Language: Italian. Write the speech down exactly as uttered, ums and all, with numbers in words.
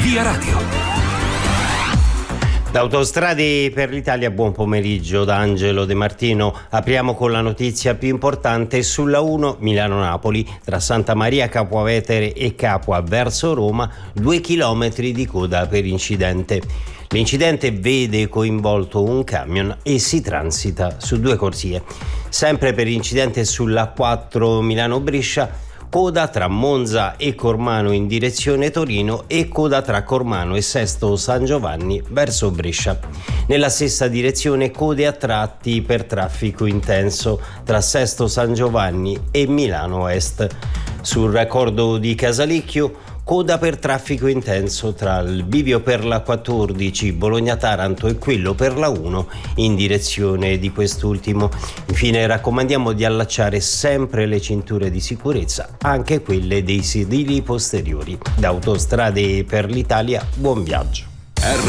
Via Radio. Da Autostrade per l'Italia, buon pomeriggio da Angelo De Martino. Apriamo con la notizia più importante sulla uno Milano-Napoli, tra Santa Maria Capua Vetere e Capua verso Roma, due chilometri di coda per incidente. L'incidente vede coinvolto un camion e si transita su due corsie. Sempre per incidente sulla quattro Milano-Brescia, coda tra Monza e Cormano in direzione Torino e coda tra Cormano e Sesto San Giovanni verso Brescia. Nella stessa direzione code a tratti per traffico intenso tra Sesto San Giovanni e Milano Est. Sul raccordo di Casalecchio, coda per traffico intenso tra il bivio per la quattordici Bologna-Taranto e quello per la uno in direzione di quest'ultimo. Infine raccomandiamo di allacciare sempre le cinture di sicurezza, anche quelle dei sedili posteriori. Da Autostrade per l'Italia, buon viaggio.